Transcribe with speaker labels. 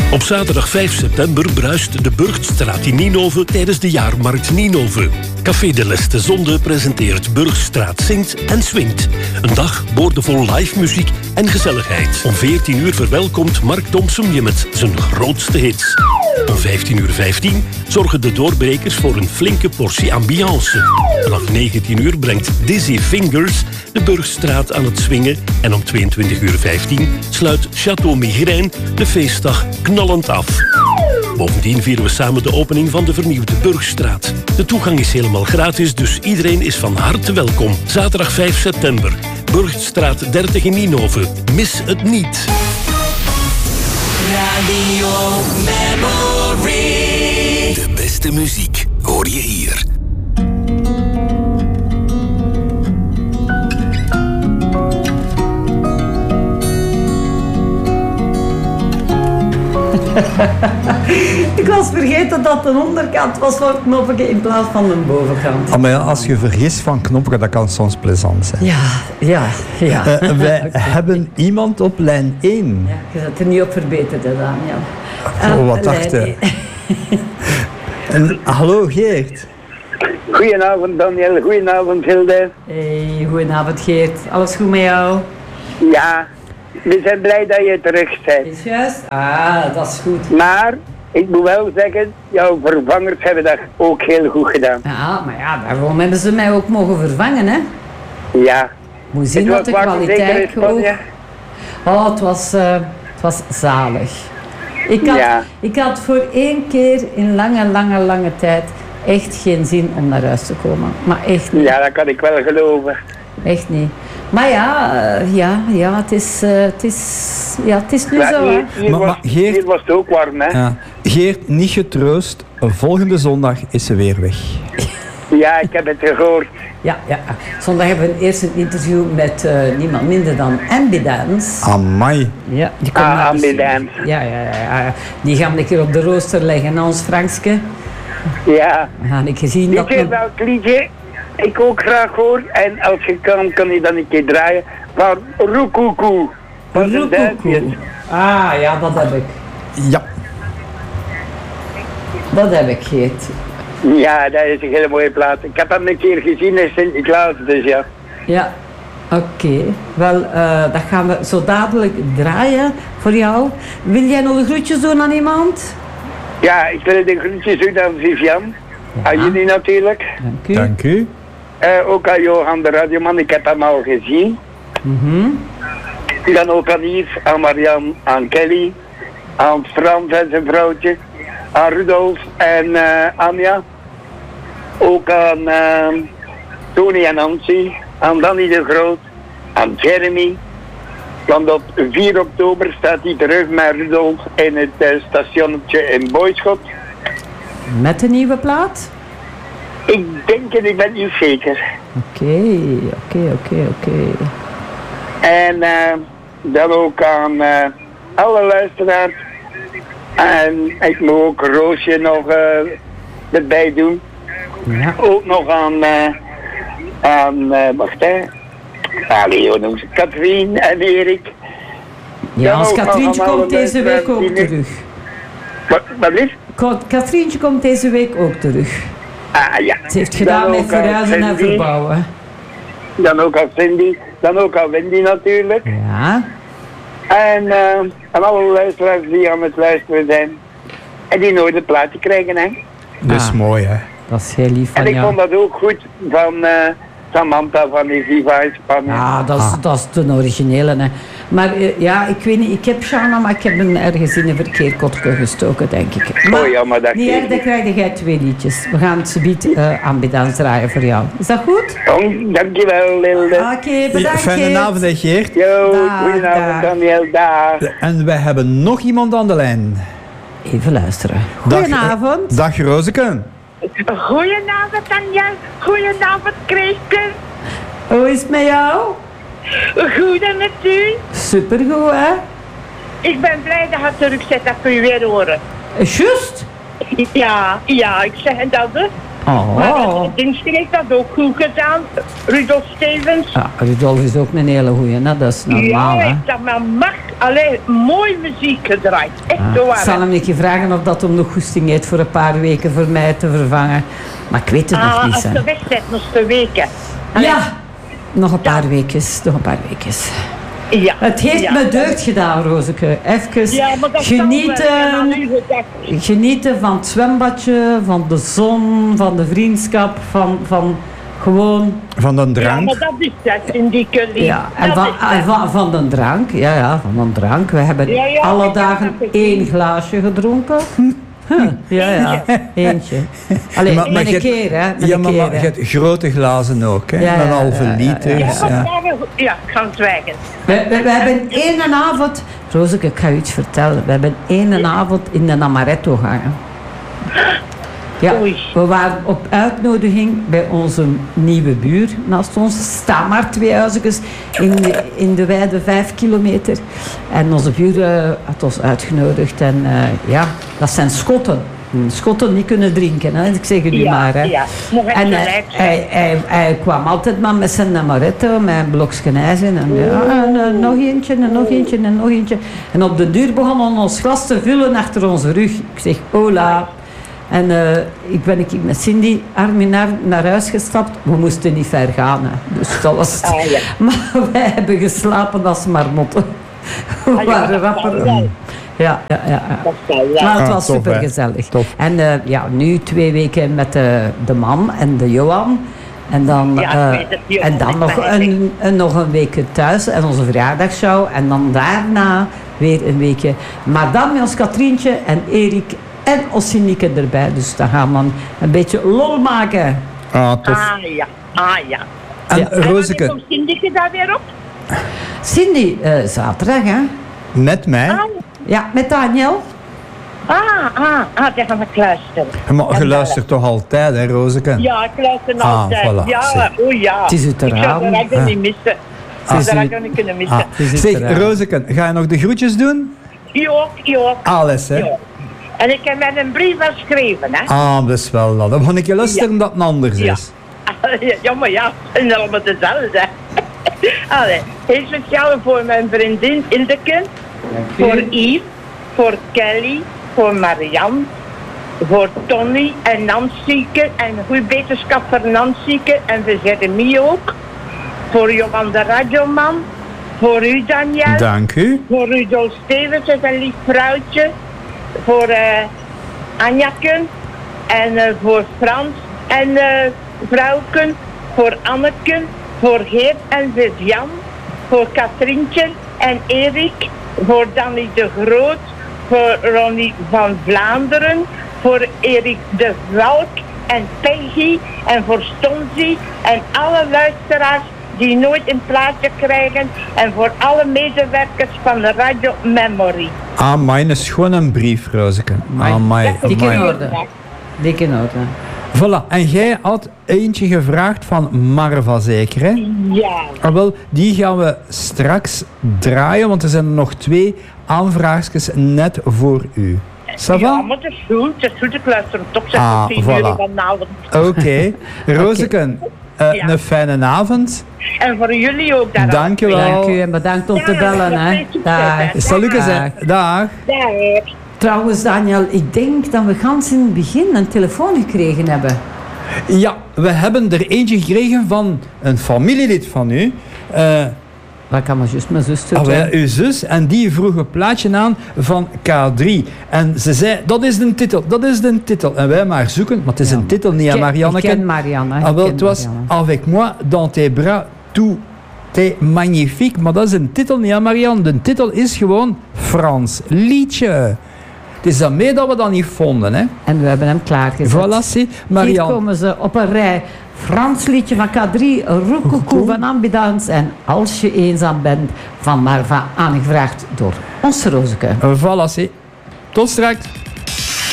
Speaker 1: Op zaterdag 5 september bruist de Burgstraat in Ninove tijdens de jaarmarkt Ninove. Café de Leste Zonde presenteert Burgstraat zingt en swingt. Een dag boordevol live muziek en gezelligheid. Om 14 uur verwelkomt Mark Thompson je met zijn grootste hits. Om 15:15 zorgen de doorbrekers voor een flinke portie ambiance. Vanaf 19 uur brengt Dizzy Fingers de Burgstraat aan het swingen. En om 22:15 sluit Château Migraine de feestdag knallend af. Bovendien vieren we samen de opening van de vernieuwde Burgstraat. De toegang is helemaal gratis, dus iedereen is van harte welkom. Zaterdag 5 september, Burgstraat 30 in Ninove. Mis het niet.
Speaker 2: Radio Memory.
Speaker 3: De beste muziek hoor je hier.
Speaker 4: Ik was vergeten dat de onderkant was van het knoppetje in plaats van de bovenkant.
Speaker 5: Maar ja, als je vergist van knoppen, dat kan soms plezant zijn.
Speaker 4: Ja.
Speaker 5: Wij hebben iemand op lijn 1.
Speaker 4: Ja, je zet er niet op verbeterd, Daniel.
Speaker 5: Wat dacht je? Hallo Geert.
Speaker 6: Goedenavond Daniel, goedenavond Hilde.
Speaker 4: Hey, goedenavond Geert. Alles goed met jou?
Speaker 6: Ja, we zijn blij dat je terug bent.
Speaker 4: Is juist? Ah, dat is goed.
Speaker 6: Maar, ik moet wel zeggen, jouw vervangers hebben dat ook heel goed gedaan.
Speaker 4: Ja, maar ja, daarom hebben ze mij ook mogen vervangen, hè?
Speaker 6: Ja.
Speaker 4: Moet zien dat de kwaliteit ook... Oh, het was zalig. Ik had voor 1 keer in lange tijd echt geen zin om naar huis te komen. Maar echt niet.
Speaker 6: Ja, dat kan ik wel geloven.
Speaker 4: Echt niet. Maar het is nu zo, hè.
Speaker 6: Hier was het ook warm, hè.
Speaker 5: Ja. Geert, niet getroost. Volgende zondag is ze weer weg.
Speaker 6: Ja, ik heb het gehoord.
Speaker 4: Ja. Zondag hebben we eerst een interview met niemand minder dan Ambidance.
Speaker 5: Amai.
Speaker 4: Ja, die
Speaker 6: Ambidance.
Speaker 4: Ja. Die gaan we een keer op de rooster leggen, ons Frankske.
Speaker 6: Ja.
Speaker 4: We gaan een keer zien dat...
Speaker 6: Weet je welk liedje ik ook graag hoor? En als je kan je dan een keer draaien. Van Roekoekoe. Van de Duitsers.
Speaker 4: Ah, ja, dat heb ik.
Speaker 5: Ja.
Speaker 4: Dat heb ik, Geert.
Speaker 6: Ja, dat is een hele mooie plaat. Ik heb hem een keer gezien in Sint-Niklaas, dus ja.
Speaker 4: Ja, oké. Wel, dat gaan we zo dadelijk draaien voor jou. Wil jij nog de groetjes doen aan iemand?
Speaker 6: Ja, ik wil de groetjes doen aan Vivian. Ja. Aan jullie natuurlijk.
Speaker 4: Dank u.
Speaker 5: Dank u.
Speaker 6: Ook aan Johan de radioman, ik heb hem al gezien. Dan ook aan Yves, aan Marianne, aan Kelly, aan Frans en zijn vrouwtje, aan Rudolf en Anja. Ook aan Tony en Nancy, aan Danny de Groot, aan Jeremy. Want op 4 oktober staat hij terug met Rudolf in het stationnetje in Boyschot.
Speaker 4: Met een nieuwe plaat?
Speaker 6: Ik denk het, ik ben niet zeker.
Speaker 4: Oké.
Speaker 6: En dan ook aan alle luisteraars. En ik moet ook Roosje nog erbij doen.
Speaker 4: Ja.
Speaker 6: Ook nog aan wacht hè. Noem ze Katrien en Erik.
Speaker 4: Ja, als Katrientje komt deze week ook terug.
Speaker 6: Wat is?
Speaker 4: Katrientje komt deze week ook terug.
Speaker 6: Ah ja.
Speaker 4: Ze heeft gedaan met verhuizen en verbouwen.
Speaker 6: Dan ook aan Cindy. Dan ook aan Wendy natuurlijk.
Speaker 4: Ja.
Speaker 6: En aan alle luisteraars die aan het luisteren zijn. En die nooit een plaatje krijgen, hè.
Speaker 5: Dat is mooi, hè.
Speaker 4: Dat is heel lief van
Speaker 6: jou. En ik
Speaker 4: jou.
Speaker 6: vond dat ook goed van Samantha van die Viva in Spanje.
Speaker 4: Ja, dat is de originele, hè. Maar ja, ik weet niet, ik heb Shana, maar ik heb hem ergens in een verkeerd kotje gestoken, denk ik. Maar,
Speaker 6: ja, maar dat
Speaker 4: niet erg, dan krijg jij 2 liedjes. We gaan het subiet Ambidance draaien voor jou. Is dat goed?
Speaker 6: Dankjewel, Lilde.
Speaker 4: Oké, bedankt.
Speaker 5: Fijne avond, hè, Geert.
Speaker 6: Jo, goedenavond, Daniel. Dag.
Speaker 5: En wij hebben nog iemand aan de lijn.
Speaker 4: Even luisteren. Goedenavond.
Speaker 5: Dag, Rozeke.
Speaker 7: Goedenavond, Daniel. Goedenavond, Christen.
Speaker 4: Hoe is het met jou?
Speaker 7: Goed en met u?
Speaker 4: Supergoed, hè?
Speaker 7: Ik ben blij dat je terug zit, dat kun je weer horen.
Speaker 4: Just?
Speaker 7: Ja, ik zeg dat. Maar Dings heeft dat ook goed gedaan, Rudolf Stevens.
Speaker 4: Ja, Rudolf is ook een hele goeie, hè? Dat is normaal,
Speaker 7: ja,
Speaker 4: hè?
Speaker 7: dat maar mag. Alleen mooi muziek gedraaid. Echt waar.
Speaker 4: Ik zal hem een keer vragen of dat hem nog goesting heeft voor een paar weken voor mij te vervangen. Maar ik weet het nog niet,
Speaker 7: als
Speaker 4: hè.
Speaker 7: de wedstrijd nog te weken.
Speaker 4: Ja, nog een paar weekjes,
Speaker 7: Ja.
Speaker 4: Het heeft me deugd gedaan, Rozeke. Even
Speaker 7: maar dat
Speaker 4: genieten van het zwembadje, van de zon, van de vriendschap, van gewoon...
Speaker 5: Van de drank.
Speaker 7: Ja, maar dat is het in die cultuur.
Speaker 4: Ja, en van de drank. Ja, van de drank. We hebben alle dagen 1 glaasje gedronken. Ja, eentje. Alleen maar een keer, hè.
Speaker 5: Maar je hebt grote glazen ook, hè. Een halve liter.
Speaker 7: Ja, ik ga zwijgen.
Speaker 4: We hebben één avond... Rozeke, ik ga u iets vertellen. We hebben één avond in de Amaretto gehangen. Ja, we waren op uitnodiging bij onze nieuwe buur naast ons. Er staan maar 2 huisjes in de wijde 5 kilometer. En onze buur had ons uitgenodigd. En dat zijn Schotten. Schotten die kunnen drinken, hè. Ik zeg het u maar. Hè.
Speaker 7: Ja.
Speaker 4: En hij kwam altijd maar met zijn amaretto, met een blokje ijs in. En nog eentje, en nog eentje, en nog eentje. En op de duur begonnen ons glas te vullen achter onze rug. Ik zeg, hola. En ik ben met Cindy arm in arm naar huis gestapt. We moesten niet ver gaan, hè. Dus dat was het. Maar wij hebben geslapen als marmotten. We waren rapper. Ja. Maar het was super gezellig. En nu 2 weken met de man en de Johan. En dan, nog een week thuis en onze verjaardagsshow. En dan daarna weer een weekje. Maar dan met ons Katrientje en Erik en Ossinieke erbij. Dus dan gaan we een beetje lol maken.
Speaker 5: Tof.
Speaker 7: Ja.
Speaker 5: En Rozeke.
Speaker 7: En komt Cindy daar weer op?
Speaker 4: Cindy, zaterdag, hè?
Speaker 5: Met mij?
Speaker 4: Ja, met Daniel.
Speaker 7: Die gaan we luisteren.
Speaker 5: Maar je luistert toch altijd, hè, Rozeke?
Speaker 7: Ja, ik luister altijd.
Speaker 5: Voilà,
Speaker 7: ja, ja.
Speaker 4: Het is het
Speaker 7: ik zou dat niet missen. Ik zou dat niet kunnen missen.
Speaker 5: Zeg, Rozeke, ga je nog de groetjes doen?
Speaker 7: Ja.
Speaker 5: Alles, hè?
Speaker 7: Ja. En ik heb met een brief geschreven, hè?
Speaker 5: Dat is wel dat. Dan ga ik je luisteren dat het anders is.
Speaker 7: Ja, maar ja, het zijn allemaal dezelfde. Allee, heel speciaal voor mijn vriendin Ildeke, voor Yves, voor Kelly, voor Marianne, voor Tony en Nancyke en goed beterschap voor Nancyke en voor Jeremie ook, voor Johan de radioman, voor u Daniel.
Speaker 5: Dank u.
Speaker 7: Voor Rudolf Stevens, een lief vrouwtje, voor Anjaken en voor Frans en vrouwken, voor Anneken, voor Geert en Vivian, voor Katrientje en Erik, voor Danny de Groot, voor Ronnie van Vlaanderen, voor Erik de Valk en Peggy en voor Stonzi en alle luisteraars die nooit een plaatje krijgen en voor alle medewerkers van de Radio Memory.
Speaker 5: Mijn is gewoon een brief, Rozeke.
Speaker 4: Dik in orde.
Speaker 5: Voilà, en jij had eentje gevraagd van Marva, zeker, hè?
Speaker 7: Ja.
Speaker 5: Wel, die gaan we straks draaien, want er zijn er nog 2 aanvraagsjes net voor u. Ça va?
Speaker 7: Ja, maar het is goed, ik luister hem toch tot 10 uur vanavond.
Speaker 5: Oké. Rozeke, een fijne avond.
Speaker 7: En voor jullie ook daar.
Speaker 5: Dank je wel.
Speaker 4: Dank u en bedankt om te bellen, hè.
Speaker 5: Dag. Salut, dag.
Speaker 4: Trouwens, Daniel, ik denk dat we gans in het begin een telefoon gekregen hebben.
Speaker 5: Ja, we hebben er eentje gekregen van een familielid van u.
Speaker 4: Dat kan maar juist mijn zus doen.
Speaker 5: Uw zus, en die vroeg een plaatje aan van K3. En ze zei, dat is de titel. En wij maar zoeken, maar het is een titel niet aan Marianneke.
Speaker 4: Ik ken Marianne.
Speaker 5: Het was Avec moi dans tes bras, tout est magnifique. Maar dat is een titel niet aan Marianne. De titel is gewoon Frans liedje. Het is daarmee dat we dat niet vonden, hè.
Speaker 4: En we hebben hem klaargezet.
Speaker 5: Voilà, Marianne.
Speaker 4: Hier komen ze op een rij. Frans liedje van K3, Roekoekoe van Ambidans en Als je eenzaam bent van Marva, aangevraagd door ons Rozeke.
Speaker 5: Voilà, tot straks.